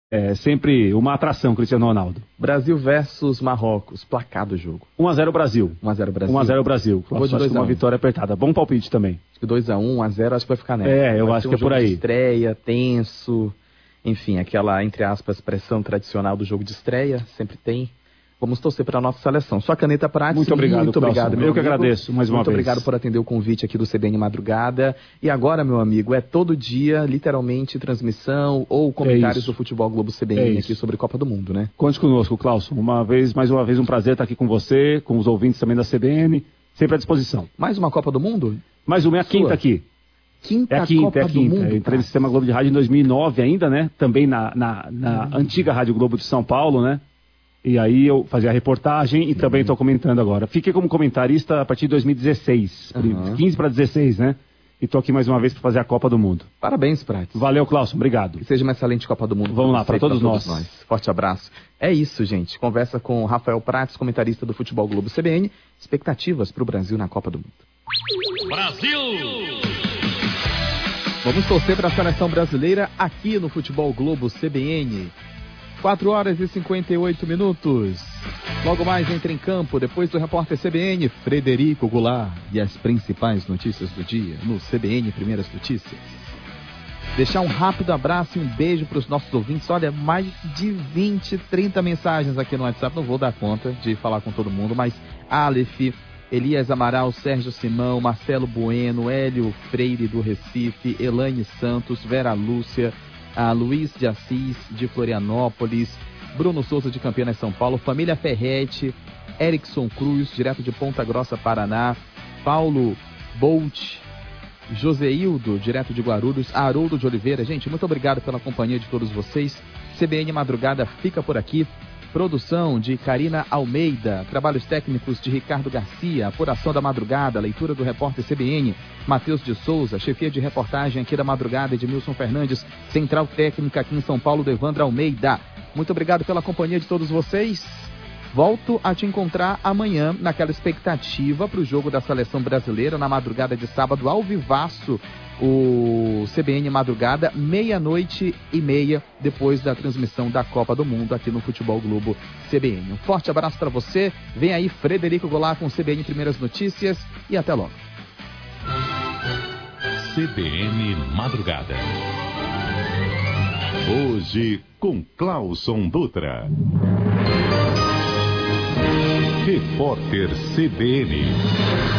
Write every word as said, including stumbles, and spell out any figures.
é sempre uma atração, Cristiano Ronaldo. Brasil versus Marrocos, placar do jogo. um a zero Brasil. um a zero Brasil. um a zero Brasil. Vou de acho que uma um. vitória apertada. Bom palpite também. Acho que dois a um, um a zero, acho que vai ficar nessa. É, eu vai acho um que é por aí. De estreia, tenso, enfim, aquela, entre aspas, pressão tradicional do jogo de estreia, sempre tem. Vamos torcer para a nossa seleção. Sua caneta Prates. Muito obrigado, muito obrigado, meu Eu que amigo. agradeço mais uma muito vez. Muito obrigado por atender o convite aqui do C B N Madrugada. E agora, meu amigo, é todo dia, literalmente, transmissão ou comentários é do Futebol Globo C B N é aqui sobre Copa do Mundo, né? Conte conosco, Clauson. Uma vez, mais uma vez, um prazer estar aqui com você, com os ouvintes também da C B N, sempre à disposição. Mais uma Copa do Mundo? Mais uma, é a Sua. quinta aqui. Quinta é a quinta, Copa é a quinta. do Mundo. Eu entrei no Sistema Globo de Rádio em dois mil e nove ainda, né? Também na, na, na hum. antiga Rádio Globo de São Paulo, né? E aí eu fazia a reportagem e uhum. também estou comentando agora. Fiquei como comentarista a partir de dois mil e dezesseis, uhum. quinze para dezesseis, né? E estou aqui mais uma vez para fazer a Copa do Mundo. Parabéns, Prates. Valeu, Clauson, obrigado. Que seja uma excelente Copa do Mundo. Vamos lá, para todos, todos nós. nós. Forte abraço. É isso, gente. Conversa com Rafael Prates, comentarista do Futebol Globo C B N. Expectativas para o Brasil na Copa do Mundo. Brasil! Vamos torcer para a seleção brasileira aqui no Futebol Globo C B N. quatro horas e cinquenta e oito minutos. Logo mais entra em campo, depois do repórter C B N, Frederico Goulart. E as principais notícias do dia no C B N Primeiras Notícias. Deixar um rápido abraço e um beijo para os nossos ouvintes. Olha, mais de vinte, trinta mensagens aqui no WhatsApp. Não vou dar conta de falar com todo mundo, mas Aleph, Elias Amaral, Sérgio Simão, Marcelo Bueno, Hélio Freire do Recife, Elaine Santos, Vera Lúcia, a Luiz de Assis, de Florianópolis, Bruno Souza, de Campinas, São Paulo, Família Ferretti, Erickson Cruz, direto de Ponta Grossa, Paraná, Paulo Bolt, Joseildo, direto de Guarulhos, Haroldo de Oliveira. Gente, muito obrigado pela companhia de todos vocês. C B N Madrugada fica por aqui. Produção de Karina Almeida, trabalhos técnicos de Ricardo Garcia, apuração da madrugada, leitura do repórter C B N, Matheus de Souza, chefia de reportagem aqui da madrugada, Edmilson Fernandes, central técnica aqui em São Paulo, do Evandro Almeida. Muito obrigado pela companhia de todos vocês. Volto a te encontrar amanhã naquela expectativa para o jogo da seleção brasileira na madrugada de sábado, ao vivaço, o C B N Madrugada, meia-noite e meia, depois da transmissão da Copa do Mundo aqui no Futebol Globo C B N. Um forte abraço para você. Vem aí Frederico Goulart com C B N Primeiras Notícias e até logo. C B N Madrugada. Hoje com Clauson Dutra. Repórter C B N.